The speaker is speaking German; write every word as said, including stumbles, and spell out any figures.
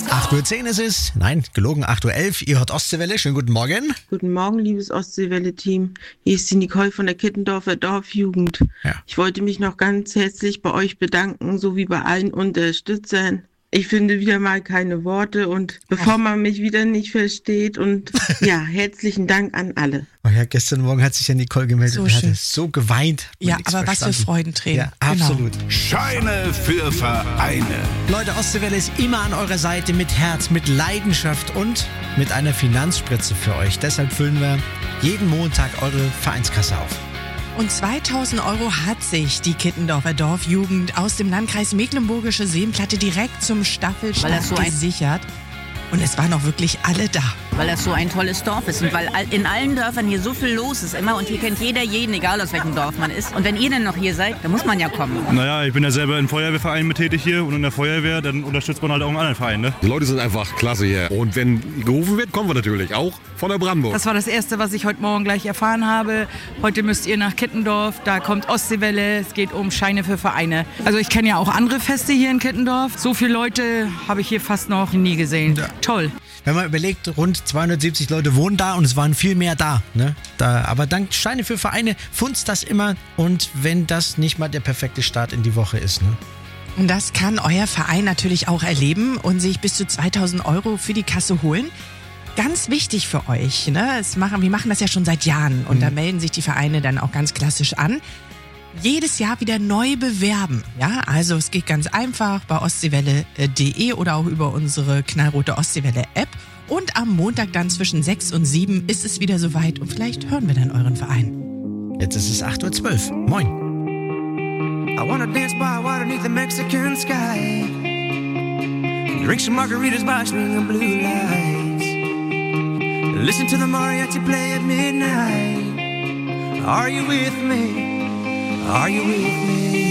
acht Uhr zehn ist es. Nein, gelogen, acht Uhr elf. Ihr hört Ostseewelle. Schönen guten Morgen. Guten Morgen, liebes Ostseewelle-Team. Hier ist die Nicole von der Kittendorfer Dorfjugend. Ja. Ich wollte mich noch ganz herzlich bei euch bedanken, sowie bei allen Unterstützern. Ich finde wieder mal keine Worte und bevor man mich wieder nicht versteht und ja, herzlichen Dank an alle. Oh ja, gestern Morgen hat sich ja Nicole gemeldet So und schön. hatte so geweint. Ja, nichts aber was verstanden. für Freudentränen. Ja, absolut. Genau. Scheine für Vereine. Leute, Ostseewelle ist immer an eurer Seite mit Herz, mit Leidenschaft und mit einer Finanzspritze für euch. Deshalb füllen wir jeden Montag eure Vereinskasse auf. Und zweitausend Euro hat sich die Kittendorfer Dorfjugend aus dem Landkreis Mecklenburgische Seenplatte direkt zum Weil Staffelstart das so ein- gesichert. Und es waren auch wirklich alle da. Weil das so ein tolles Dorf ist und weil all- in allen Dörfern hier so viel los ist immer und hier kennt jeder jeden, egal aus welchem Dorf man ist. Und wenn ihr dann noch hier seid, dann muss man ja kommen. Naja, ich bin ja selber im Feuerwehrverein mit tätig hier und in der Feuerwehr, dann unterstützt man halt auch einen anderen Verein, ne? Die Leute sind einfach klasse hier. Und wenn gerufen wird, kommen wir natürlich. Auch von der Brandenburg. Das war das Erste, was ich heute Morgen gleich erfahren habe. Heute müsst ihr nach Kittendorf, da kommt Ostseewelle, es geht um Scheine für Vereine. Also ich kenne ja auch andere Feste hier in Kittendorf. So viele Leute habe ich hier fast noch nie gesehen. Ja. Toll. Wenn man überlegt, rund zweihundertsiebzig Leute wohnen da und es waren viel mehr da. Ne? da aber dank Scheine für Vereine funzt das immer. Und wenn das nicht mal der perfekte Start in die Woche ist. Ne? Und das kann euer Verein natürlich auch erleben und sich bis zu zweitausend Euro für die Kasse holen. Ganz wichtig für euch, ne? Es machen, wir machen das ja schon seit Jahren und Mhm. da melden sich die Vereine dann auch ganz klassisch an. Jedes Jahr wieder neu bewerben. Ja, also es geht ganz einfach bei ostseewelle punkt de oder auch über unsere knallrote Ostseewelle-App. Und am Montag dann zwischen sechs und sieben ist es wieder soweit und vielleicht hören wir dann euren Verein. Jetzt ist es acht Uhr zwölf. Moin. I wanna dance by water beneath the Mexican sky. Drink some margaritas by swinging blue lights. Listen to the mariachi play at midnight. Are you with me? Are you with me?